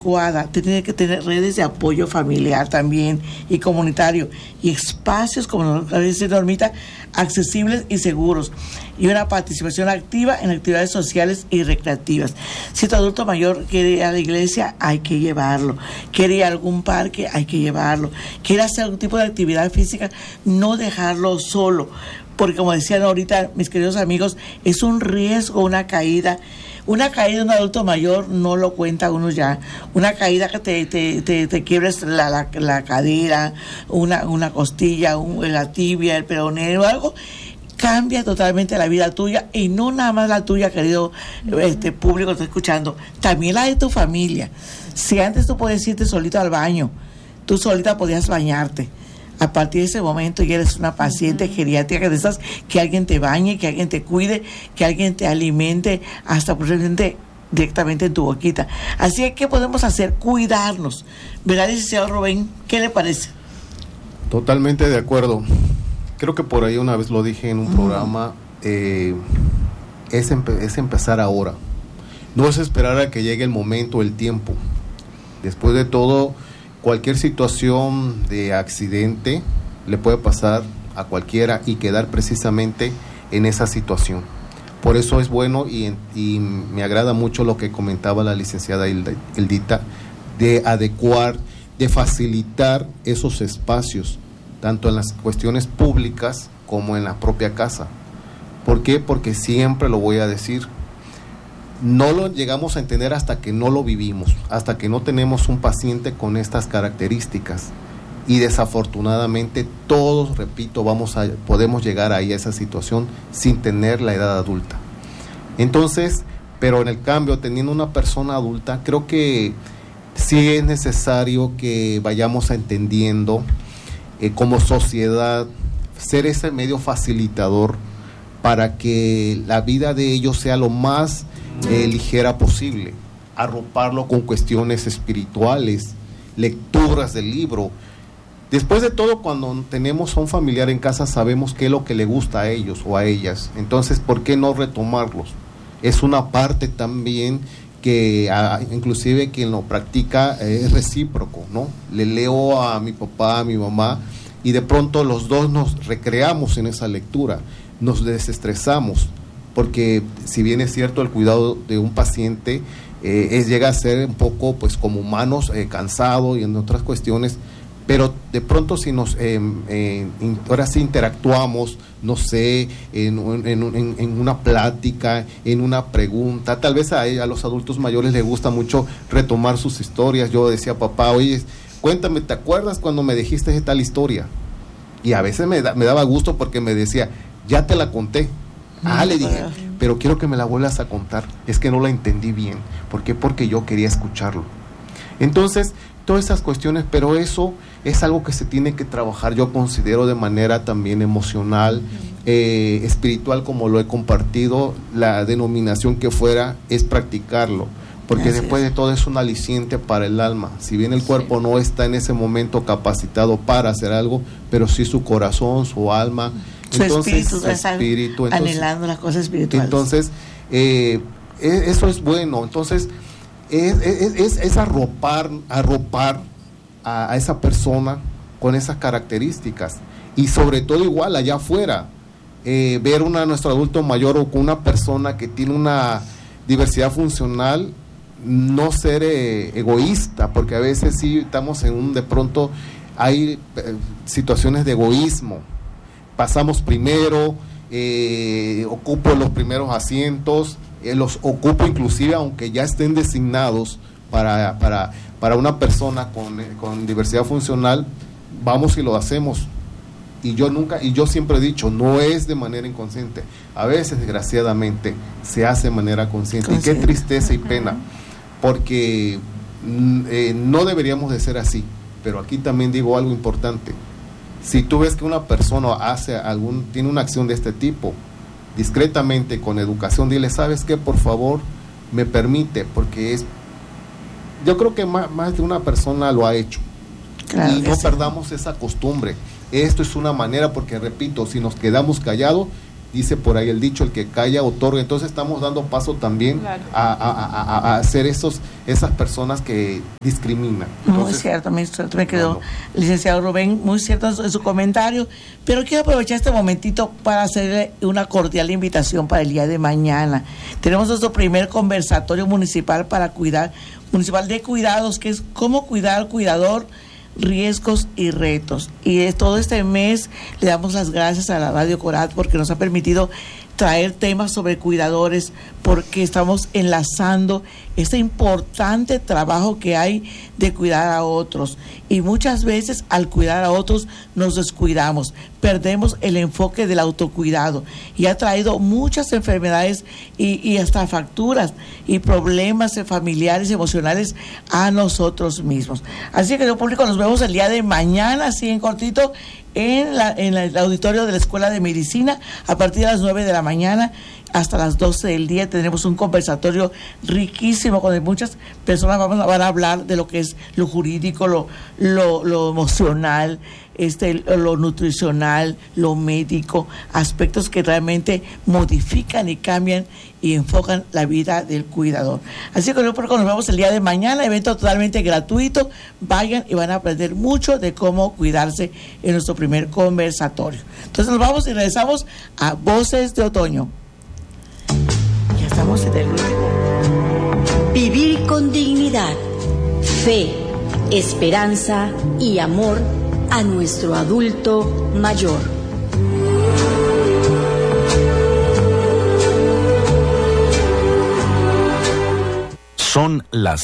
tiene que tener redes de apoyo familiar también y comunitario y espacios, como nos dice Normita, accesibles y seguros, y una participación activa en actividades sociales y recreativas. Si tu adulto mayor quiere ir a la iglesia, hay que llevarlo. Quiere ir a algún parque, hay que llevarlo. Quiere hacer algún tipo de actividad física, no dejarlo solo, porque como decían ahorita mis queridos amigos, es un riesgo una caída. Una caída de un adulto mayor no lo cuenta uno ya. Una caída que te quiebres la cadera, una costilla, la tibia, el peroné o algo, cambia totalmente la vida tuya, y no nada más la tuya, querido público que está escuchando, también la de tu familia. Si antes tú podías irte solito al baño, tú solita podías bañarte. A partir de ese momento ya eres una paciente geriátrica de esas, que alguien te bañe, que alguien te cuide, que alguien te alimente, hasta posiblemente directamente en tu boquita. Así que, ¿qué podemos hacer? Cuidarnos. ¿Verdad, licenciado Rubén? ¿Qué le parece? Totalmente de acuerdo. Creo que por ahí una vez lo dije en un programa, es empezar ahora. No es esperar a que llegue el momento, el tiempo. Después de todo, cualquier situación de accidente le puede pasar a cualquiera y quedar precisamente en esa situación. Por eso es bueno y me agrada mucho lo que comentaba la licenciada Hildita, de adecuar, de facilitar esos espacios, tanto en las cuestiones públicas como en la propia casa. ¿Por qué? Porque siempre lo voy a decir, no lo llegamos a entender hasta que no lo vivimos, hasta que no tenemos un paciente con estas características, y desafortunadamente todos, repito, podemos llegar ahí a esa situación sin tener la edad adulta. Entonces, pero en el cambio, teniendo una persona adulta, creo que sí es necesario que vayamos entendiendo como sociedad, ser ese medio facilitador para que la vida de ellos sea lo más ligera posible, arroparlo con cuestiones espirituales, lecturas del libro. Después de todo, cuando tenemos a un familiar en casa, sabemos qué es lo que le gusta a ellos o a ellas. Entonces, ¿por qué no retomarlos? Es una parte también que inclusive quien lo practica es recíproco, ¿no? Le leo a mi papá, a mi mamá, y de pronto los dos nos recreamos en esa lectura, nos desestresamos, porque si bien es cierto el cuidado de un paciente llega a ser un poco pues como humanos, cansado y en otras cuestiones, pero de pronto si nos ahora sí interactuamos, no sé, en una plática, en una pregunta, tal vez a los adultos mayores les gusta mucho retomar sus historias. Yo decía, papá, oye, cuéntame, ¿te acuerdas cuando me dijiste tal historia? Y a veces me daba gusto porque me decía, ya te la conté. Le dije, pero quiero que me la vuelvas a contar, es que no la entendí bien. ¿Por qué? Porque yo quería escucharlo. Entonces, todas esas cuestiones, pero eso es algo que se tiene que trabajar, yo considero, de manera también emocional, espiritual, como lo he compartido. La denominación que fuera es practicarlo, porque así después de todo es un aliciente para el alma. Si bien el cuerpo no está en ese momento capacitado para hacer algo, pero sí su corazón, su alma, su espíritu, anhelando las cosas espirituales. Entonces, eso es bueno. Entonces, es arropar a esa persona con esas características, y sobre todo igual allá afuera, ver nuestro adulto mayor o con una persona que tiene una diversidad funcional, no ser egoísta, porque a veces sí estamos de pronto hay situaciones de egoísmo. Pasamos primero, ocupo los primeros asientos, los ocupo inclusive aunque ya estén designados para una persona con diversidad funcional, vamos y lo hacemos. Y yo siempre he dicho, no es de manera inconsciente, a veces desgraciadamente se hace de manera consciente. Y qué tristeza y pena, porque no deberíamos de ser así. Pero aquí también digo algo importante: si tú ves que una persona tiene una acción de este tipo, discretamente, con educación, dile, ¿sabes qué? Por favor, me permite, porque yo creo que más de una persona lo ha hecho. Claro, y no perdamos esa costumbre. Esto es una manera, porque repito, si nos quedamos callados, dice por ahí el dicho, el que calla otorga. Entonces estamos dando paso también a ser esas personas que discriminan. Entonces, muy cierto, me quedó, licenciado Rubén, muy cierto en su comentario, pero quiero aprovechar este momentito para hacerle una cordial invitación para el día de mañana. Tenemos nuestro primer conversatorio municipal municipal de cuidados, que es cómo cuidar al cuidador, riesgos y retos. Y todo este mes le damos las gracias a la Radio Corat porque nos ha permitido traer temas sobre cuidadores, porque estamos enlazando este importante trabajo que hay de cuidar a otros, y muchas veces al cuidar a otros nos descuidamos, perdemos el enfoque del autocuidado, y ha traído muchas enfermedades y hasta fracturas y problemas familiares, emocionales a nosotros mismos. Así que, público, nos vemos el día de mañana, así en cortito, en el auditorio de la Escuela de Medicina, a partir de las 9 de la mañana hasta las 12 del día. Tendremos un conversatorio riquísimo donde muchas personas van a hablar de lo que es lo jurídico, lo emocional, lo nutricional, lo médico, aspectos que realmente modifican y cambian y enfocan la vida del cuidador. Así que nos vemos el día de mañana, evento totalmente gratuito. Vayan y van a aprender mucho de cómo cuidarse en nuestro primer conversatorio. Entonces nos vamos y regresamos a Voces de Otoño. Ya estamos en el último. Vivir con dignidad, fe, esperanza y amor a nuestro adulto mayor. Son las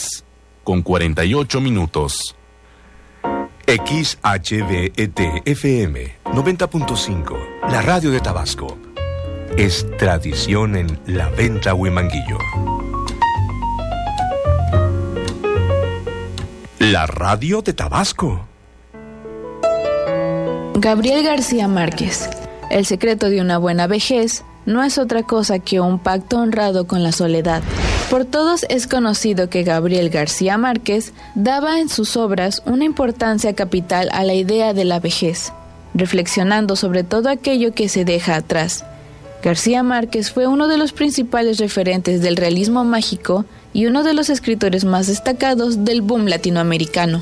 3:48. XHVET-FM 90.5, la radio de Tabasco. Es tradición en La Venta, Huimanguillo. La radio de Tabasco. Gabriel García Márquez. El secreto de una buena vejez no es otra cosa que un pacto honrado con la soledad. Por todos es conocido que Gabriel García Márquez daba en sus obras una importancia capital a la idea de la vejez, reflexionando sobre todo aquello que se deja atrás. García Márquez fue uno de los principales referentes del realismo mágico y uno de los escritores más destacados del boom latinoamericano.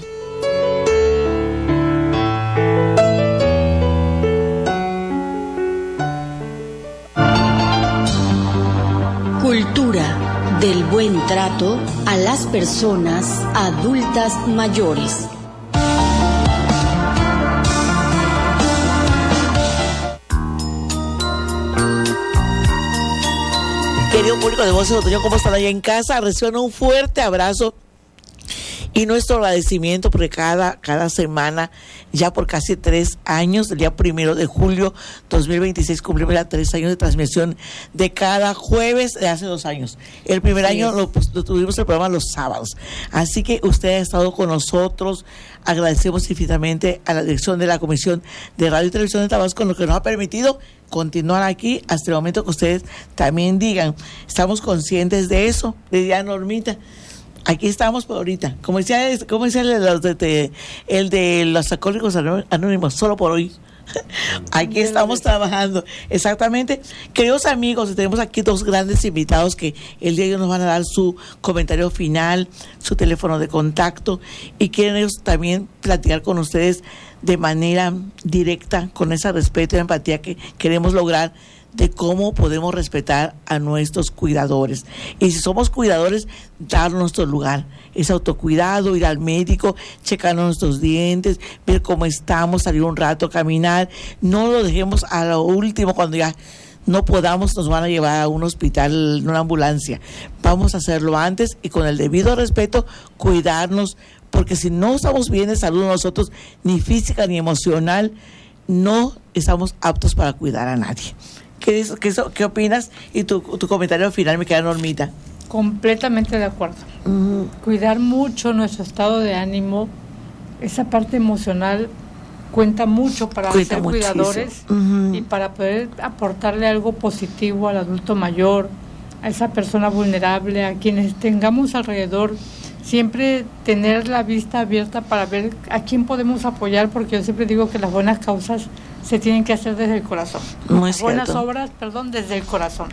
Cultura del buen trato a las personas adultas mayores. Querido público de Voces de Otoño, ¿cómo están allá en casa? Reciban un fuerte abrazo y nuestro agradecimiento porque cada semana, ya por casi 3 años, el día 1 de julio 2026, cumplimos ya 3 años de transmisión de cada jueves de hace 2 años. El primer año lo tuvimos el programa los sábados. Así que usted ha estado con nosotros. Agradecemos infinitamente a la dirección de la Comisión de Radio y Televisión de Tabasco, lo que nos ha permitido continuar aquí hasta el momento que ustedes también digan. Estamos conscientes de eso, de Normita. Aquí estamos por ahorita. Como decía el de los alcohólicos anónimos, solo por hoy. Aquí estamos trabajando. Exactamente. Queridos amigos, tenemos aquí 2 grandes invitados que el día de hoy nos van a dar su comentario final, su teléfono de contacto, y quieren ellos también platicar con ustedes de manera directa, con ese respeto y empatía que queremos lograr, de cómo podemos respetar a nuestros cuidadores. Y si somos cuidadores, dar nuestro lugar. Es autocuidado, ir al médico, checar nuestros dientes, ver cómo estamos, salir un rato, caminar. No lo dejemos a lo último, cuando ya no podamos, nos van a llevar a un hospital, en una ambulancia. Vamos a hacerlo antes y con el debido respeto, cuidarnos, porque si no estamos bien de salud nosotros, ni física ni emocional, no estamos aptos para cuidar a nadie. ¿Qué opinas? Y tu comentario final me queda, Normita. Completamente de acuerdo. Cuidar mucho nuestro estado de ánimo, esa parte emocional cuenta mucho para ser cuidadores y para poder aportarle algo positivo al adulto mayor, a esa persona vulnerable, a quienes tengamos alrededor. Siempre tener la vista abierta para ver a quién podemos apoyar, porque yo siempre digo que las buenas causas se tienen que hacer desde el corazón. Buenas obras, desde el corazón.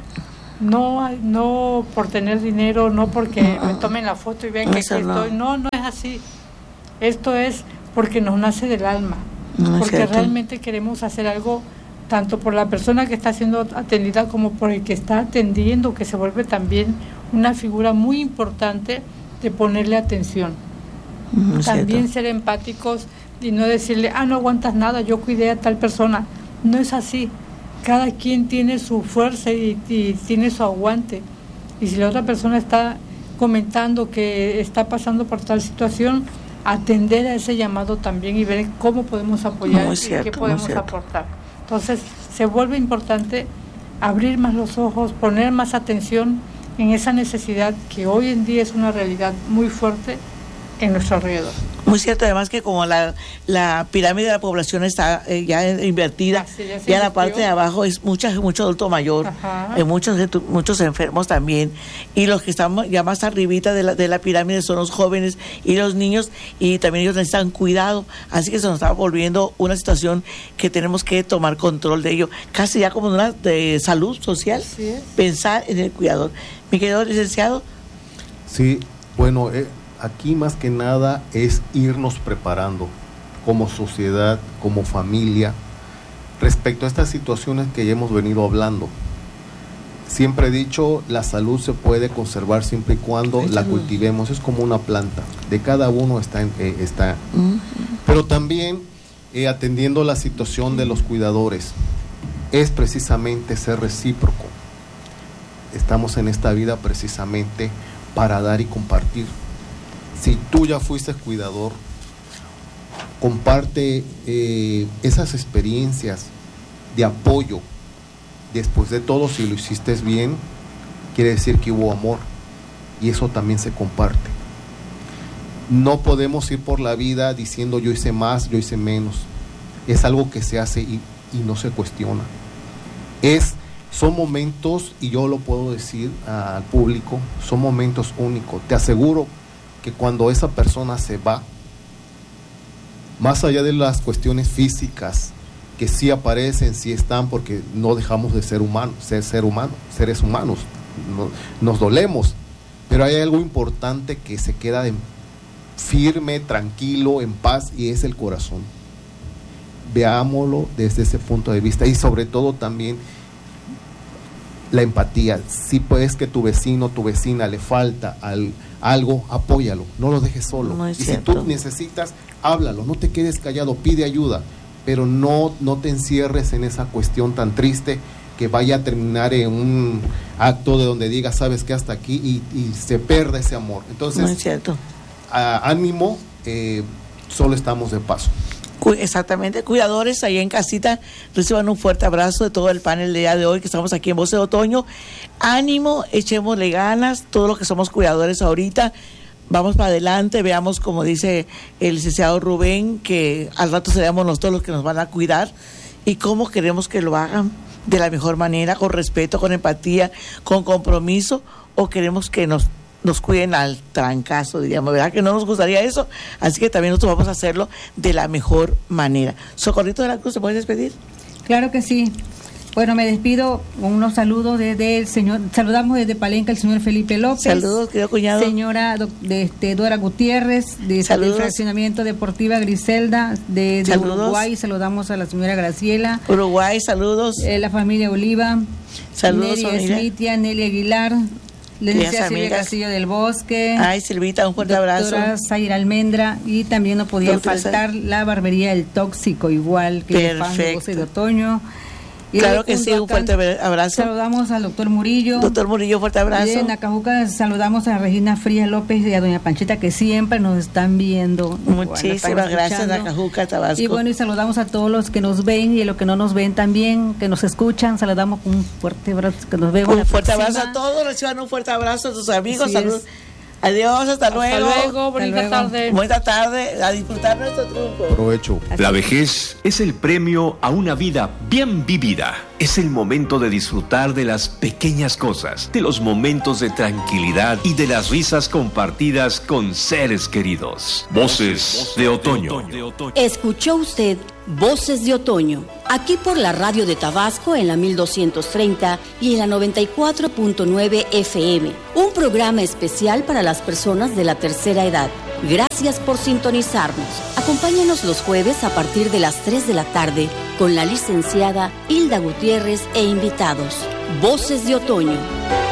No por tener dinero, no porque me tomen la foto y vean que aquí estoy. No es así. Esto es porque nos nace del alma. Porque realmente queremos hacer algo tanto por la persona que está siendo atendida como por el que está atendiendo, que se vuelve también una figura muy importante de ponerle atención. También ser empáticos y no decirle, no aguantas nada, yo cuidé a tal persona. No es así. Cada quien tiene su fuerza y tiene su aguante. Y si la otra persona está comentando que está pasando por tal situación, atender a ese llamado también y ver cómo podemos apoyar y qué podemos aportar. Entonces, se vuelve importante abrir más los ojos, poner más atención en esa necesidad que hoy en día es una realidad muy fuerte en nuestro alrededor. Muy cierto, además que como la pirámide de la población está ya invertida, ya la parte de abajo es mucho adulto mayor, muchos enfermos también, y los que están ya más arribita de la pirámide son los jóvenes y los niños, y también ellos necesitan cuidado, así que se nos está volviendo una situación que tenemos que tomar control de ello, casi ya como una de salud social, pensar en el cuidador. Mi querido licenciado. Sí, bueno, aquí más que nada es irnos preparando como sociedad, como familia, respecto a estas situaciones que ya hemos venido hablando. Siempre he dicho, la salud se puede conservar siempre y cuando la cultivemos, es como una planta, de cada uno está. Pero también atendiendo la situación de los cuidadores, es precisamente ser recíproco. Estamos en esta vida precisamente para dar y compartir. Si tú ya fuiste cuidador, comparte esas experiencias de apoyo. Después de todo, si lo hiciste bien, quiere decir que hubo amor, y eso también se comparte. No podemos ir por la vida diciendo yo hice más, yo hice menos. Es algo que se hace y no se cuestiona. Son momentos, y yo lo puedo decir al público, son momentos únicos. Te aseguro que cuando esa persona se va, más allá de las cuestiones físicas, que sí aparecen, sí están, porque no dejamos de ser humanos, seres humanos, nos dolemos, pero hay algo importante que se queda firme, tranquilo, en paz, y es el corazón. Veámoslo desde ese punto de vista, y sobre todo también la empatía. Si puedes que tu vecino, tu vecina le falta algo, apóyalo, no lo dejes solo. Y si tú necesitas, háblalo, no te quedes callado, pide ayuda, pero no te encierres en esa cuestión tan triste que vaya a terminar en un acto de donde digas, sabes que hasta aquí, y se pierde ese amor. Entonces, ánimo, solo estamos de paso. Exactamente, cuidadores ahí en casita, reciban un fuerte abrazo de todo el panel de día de hoy que estamos aquí en Voz de Otoño. Ánimo, echémosle ganas, todos los que somos cuidadores ahorita, vamos para adelante, veamos como dice el licenciado Rubén, que al rato seremos nosotros los que nos van a cuidar, y cómo queremos que lo hagan de la mejor manera, con respeto, con empatía, con compromiso, o queremos que nos cuiden al trancazo, diríamos, ¿verdad? Que no nos gustaría eso, así que también nosotros vamos a hacerlo de la mejor manera. Socorrito de la Cruz, ¿se puede despedir? Claro que sí. Bueno, me despido con unos saludos saludamos desde Palenque al señor Felipe López. Saludos, querido cuñado. Señora Dora Gutiérrez, del Fraccionamiento Deportiva Griselda, de Uruguay, saludamos a la señora Graciela. Uruguay, saludos. La familia Oliva. Saludos, Nelia Smitia, Nelia Aguilar. Licenciada Silvia Castillo del Bosque. Ay, Silvita, un fuerte abrazo. Doctora Zaira Almendra, y también no podía faltar la barbería El Tóxico, igual que el fan de Voz de Otoño. Y claro que sí, un fuerte abrazo. Saludamos al doctor Murillo. Doctor Murillo, fuerte abrazo. Y en Nacajuca saludamos a Regina Frías López y a doña Panchita, que siempre nos están viendo. Muchísimas gracias, Nacajuca, Tabasco. Y bueno, y saludamos a todos los que nos ven y a los que no nos ven también, que nos escuchan. Saludamos con un fuerte abrazo, que nos vemos. Un fuerte abrazo a todos, reciban un fuerte abrazo a sus amigos. Salud. Adiós, hasta luego. Hasta luego, bonita tarde. Buena tarde, a disfrutar nuestro triunfo. Provecho. La vejez es el premio a una vida bien vivida. Es el momento de disfrutar de las pequeñas cosas, de los momentos de tranquilidad y de las risas compartidas con seres queridos. Voces de Otoño. Escuchó usted Voces de Otoño, aquí por la Radio de Tabasco en la 1230 y en la 94.9 FM. Un programa especial para las personas de la tercera edad. Gracias por sintonizarnos. Acompáñanos los jueves a partir de las 3 de la tarde con la licenciada Hilda Gutiérrez e invitados. Voces de Otoño.